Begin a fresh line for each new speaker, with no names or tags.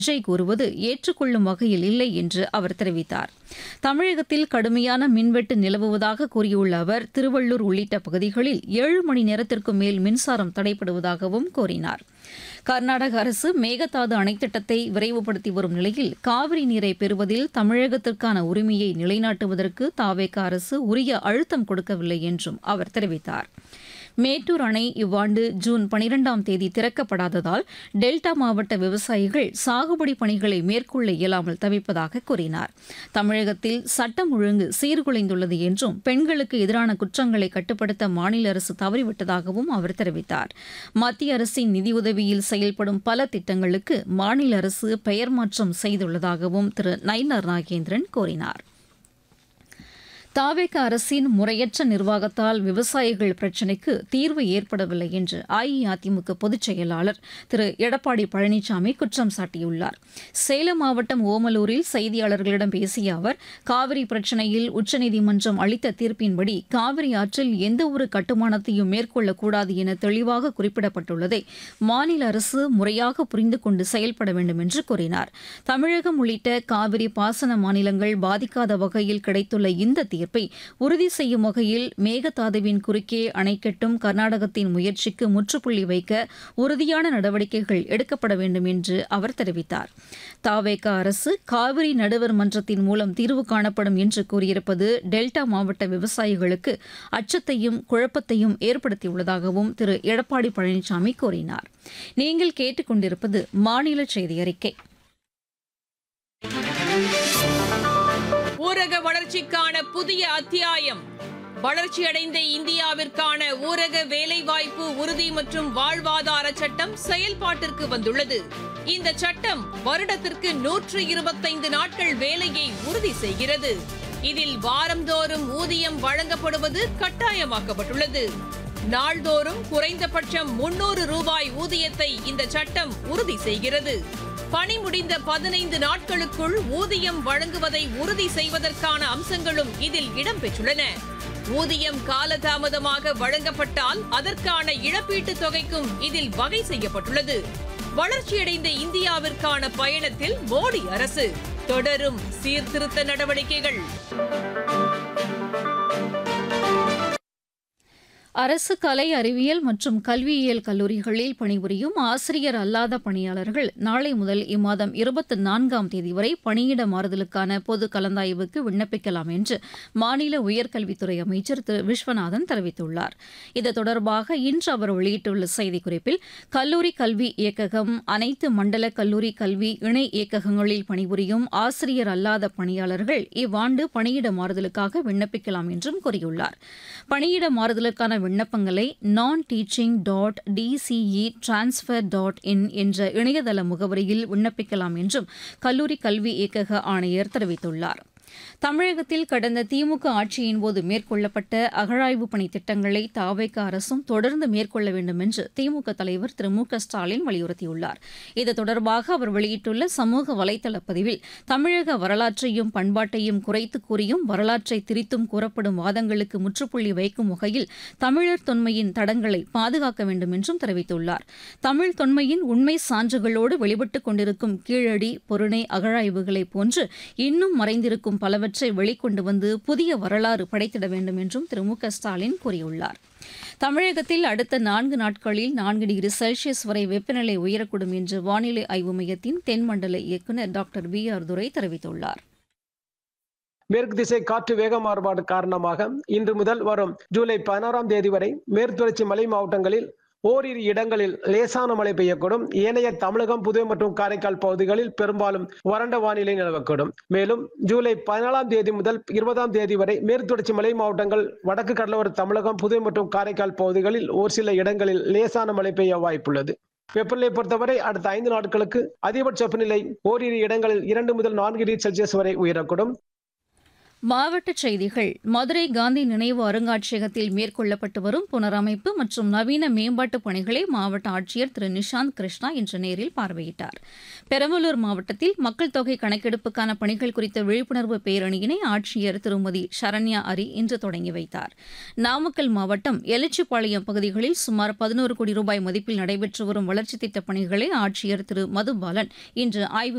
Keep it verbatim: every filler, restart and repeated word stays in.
விஜய் கூறுவது ஏற்றுக்கொள்ளும் வகையில் இல்லை என்று அவர் தெரிவித்தார். தமிழகத்தில் கடுமையான மின்வெட்டு நிலவுவதாக கூறியுள்ள அவர் திருவள்ளூர் உள்ளிட்ட பகுதிகளில் ஏழு மணி நேரத்திற்கு மேல் மின்சாரம் தடைபடுவதாகவும் கூறினார். கர்நாடக அரசு மேகதாது அணைத்திட்டத்தை விரைவுபடுத்தி வரும் நிலையில் காவிரி நீரை பெறுவதில் தமிழகத்திற்கான உரிமையை நிலைநாட்டுவதற்கு தாவேக அரசு உரிய அழுத்தம் கொடுக்கவில்லை என்றும் அவர் தெரிவித்தார். மேட்டூர் அணை இவ்வாண்டு ஜூன் பனிரெண்டாம் தேதி திறக்கப்படாததால் டெல்டா மாவட்ட விவசாயிகள் சாகுபடி பணிகளை மேற்கொள்ள இயலாமல் தவிப்பதாக கூறினார். தமிழகத்தில் சட்டம் ஒழுங்கு சீர்குலைந்துள்ளது என்றும் பெண்களுக்கு எதிரான குற்றங்களை கட்டுப்படுத்த மாநில அரசு தவறிவிட்டதாகவும் அவர் தெரிவித்தார். மத்திய அரசின் நிதியுதவியில் செயல்படும் பல திட்டங்களுக்கு மாநில அரசு பெயர் மாற்றம் செய்துள்ளதாகவும் திரு நயினார் நாகேந்திரன் கூறினார். தாவேக அரசின் முறையற்ற நிர்வாகத்தால் விவசாயிகள் பிரச்சினைக்கு தீர்வு ஏற்படவில்லை என்று அஇஅதிமுக பொதுச் செயலாளர் திரு எடப்பாடி பழனிசாமி குற்றம் சாட்டியுள்ளார். சேலம் மாவட்டம் ஓமலூரில் செய்தியாளர்களிடம் பேசிய அவர் காவிரி பிரச்சினையில் உச்சநீதிமன்றம் அளித்த தீர்ப்பின்படி காவிரி ஆற்றில் எந்தவொரு கட்டுமானத்தையும் மேற்கொள்ளக்கூடாது என தெளிவாக குறிப்பிடப்பட்டுள்ளதை மாநில அரசு முறையாக புரிந்து கொண்டு செயல்பட வேண்டும் என்று கூறினார். தமிழகம் உள்ளிட்ட காவிரி பாசன மாநிலங்கள் பாதிக்காத வகையில் கிடைத்துள்ள இந்த தீர்ப்பை உறுதி செய்யும் வகையில் மேகதாதுவின் குறுக்கே அணை கட்டும் கர்நாடகத்தின் முயற்சிக்கு முற்றுப்புள்ளி வைக்க உறுதியான நடவடிக்கைகள் எடுக்கப்பட வேண்டும் என்று அவர் தெரிவித்தார். தாவேக அரசு காவிரி நடுவர் மன்றத்தின் மூலம் தீர்வு காணப்படும் என்று கூறியிருப்பது டெல்டா மாவட்ட விவசாயிகளுக்கு அச்சத்தையும் குழப்பத்தையும் ஏற்படுத்தியுள்ளதாகவும் திரு எடப்பாடி பழனிசாமி கூறினார். நீங்கள் கேட்டுக்கொண்டிருப்பது மாநில செய்தி அறிக்கை.
ஊரக வளர்ச்சிக்கான புதிய அத்தியாயம். வளர்ச்சியடைந்த இந்தியாவிற்கான ஊரக வேலைவாய்ப்பு உறுதி மற்றும் வாழ்வாதார சட்டம் செயல்பாட்டிற்கு வந்துள்ளது. இந்த சட்டம் வருடத்திற்கு நூற்று இருபத்தைந்து நாட்கள் வேலையை உறுதி செய்கிறது. இதில் வாரந்தோறும் ஊதியம் வழங்கப்படுவது கட்டாயமாக்கப்பட்டுள்ளது. நாள்தோறும் குறைந்தபட்சம் முன்னூறு ரூபாய் ஊதியத்தை இந்த சட்டம் உறுதி செய்கிறது. பணி முடிந்த பதினைந்து நாட்களுக்குள் ஊதியம் வழங்குவதை உறுதி செய்வதற்கான அம்சங்களும் இதில் இடம்பெற்றுள்ளன. ஊதியம் காலதாமதமாக வழங்கப்பட்டால் அதற்கான இழப்பீட்டுத் தொகைக்கும் இதில் வகை செய்யப்பட்டுள்ளது. வளர்ச்சியடைந்த இந்தியாவிற்கான பயணத்தில் மோடி அரசு தொடரும் சீர்திருத்த நடவடிக்கைகள்.
அரசு கலை அறிவியல் மற்றும் கல்வியியல் கல்லூரிகளில் பணிபுரியும் ஆசிரியர் அல்லாத பணியாளர்கள் நாளை முதல் இம்மாதம் இருபத்தி நான்காம் தேதி வரை பணியிட மாறுதலுக்கான பொது கலந்தாய்வுக்கு விண்ணப்பிக்கலாம் என்று மாநில உயர்கல்வித்துறை அமைச்சர் திரு விஸ்வநாதன் தெரிவித்துள்ளார். இது தொடர்பாக இன்று அவர் வெளியிட்டுள்ள செய்திக்குறிப்பில் கல்லூரி கல்வி இயக்ககம், அனைத்து மண்டல கல்லூரி கல்வி இணை இயக்ககங்களில் பணிபுரியும் ஆசிரியர் அல்லாத பணியாளர்கள் இவ்வாண்டு பணியிட மாறுதலுக்காக விண்ணப்பிக்கலாம் என்றும் கூறியுள்ளார். பணியிட மாறுதலுக்கான விண்ணப்பங்களை நான் teaching dot TCE transfer dot in என்ற இணையதள முகவரியில் விண்ணப்பிக்கலாம் என்றும் கல்லூரி கல்வி இயக்கக ஆணையர் தெரிவித்துள்ளார். தமிழகத்தில் கடந்த திமுக ஆட்சியின்போது மேற்கொள்ளப்பட்ட அகழாய்வு பணி திட்டங்களை தாவேக அரசும் தொடர்ந்து மேற்கொள்ள வேண்டும் என்று திமுக தலைவர் திரு மு க ஸ்டாலின் வலியுறுத்தியுள்ளார். இது தொடர்பாக அவர் வெளியிட்டுள்ள சமூக வலைதள பதிவில் தமிழக வரலாற்றையும் பண்பாட்டையும் குறைத்து கூறியும் வரலாற்றை திரித்தும் கூறப்படும் வாதங்களுக்கு முற்றுப்புள்ளி வைக்கும் வகையில் தமிழர் தொன்மையின் தடங்களை பாதுகாக்க வேண்டும் என்றும் தெரிவித்துள்ளார். தமிழ் தொன்மையின் உண்மை சான்றுகளோடு வெளிப்பட்டுக் கொண்டிருக்கும் கீழடி, பொருணை அகழாய்வுகளைப் போன்று இன்னும் மறைந்திருக்கும் பலவற்றை வெளிக்கொண்டு வந்து புதிய வரலாறு படைத்திட வேண்டும் என்றும் திரு மு க ஸ்டாலின் கூறியுள்ளார். தமிழகத்தில் அடுத்த நான்கு நாட்களில் நான்கு டிகிரி செல்சியஸ் வரை வெப்பநிலை உயரக்கூடும் என்று வானிலை ஆய்வு மையத்தின் தென்மண்டல இயக்குநர் டாக்டர் வி ஆர் துரை தெரிவித்துள்ளார்.
மேற்கு திசை காற்று வேக மாறுபாடு காரணமாக இன்று முதல் வரும் ஜூலை பதினாறாம் தேதி வரை மேற்கு தொடர்ச்சி மலை மாவட்டங்களில் ஓரிரு இடங்களில் லேசான மழை பெய்யக்கூடும். ஏனைய தமிழகம், புதுவை மற்றும் காரைக்கால் பகுதிகளில் பெரும்பாலும் வறண்ட வானிலை நிலவக்கூடும். மேலும் ஜூலை பதினாலாம் தேதி முதல் இருபதாம் தேதி வரை மேற்கு தொடர்ச்சி மலை மாவட்டங்கள், வடக்கு கடலோர தமிழகம், புதுவை மற்றும் காரைக்கால் பகுதிகளில் ஒரு சில இடங்களில் லேசான மழை பெய்ய வாய்ப்புள்ளது. வெப்பநிலை பொறுத்தவரை அடுத்த ஐந்து நாட்களுக்கு அதிகபட்ச வெப்பநிலை ஓரிரு இடங்களில் இரண்டு முதல் நான்கு டிகிரி செல்சியஸ் வரை உயரக்கூடும்.
மாவட்டச் செய்திகள். மதுரை காந்தி நினைவு அருங்காட்சியகத்தில் மேற்கொள்ளப்பட்டு வரும் புனரமைப்பு மற்றும் நவீன மேம்பாட்டுப் பணிகளை மாவட்ட ஆட்சியர் திரு நிஷாந்த் கிருஷ்ணா இன்று நேரில் பார்வையிட்டார். பெரம்பலூர் மாவட்டத்தில் மக்கள் தொகை கணக்கெடுப்புக்கான பணிகள் குறித்த விழிப்புணர்வு பேரணியினை ஆட்சியர் திருமதி சரண்யா அரி இன்று தொடங்கி வைத்தார். நாமக்கல் மாவட்டம் எலச்சிபாளையம் பகுதிகளில் சுமார் பதினோரு கோடி ரூபாய் மதிப்பில் நடைபெற்று வரும் வளர்ச்சித் திட்டப் பணிகளை ஆட்சியர் திரு மதுபாலன் இன்று ஆய்வு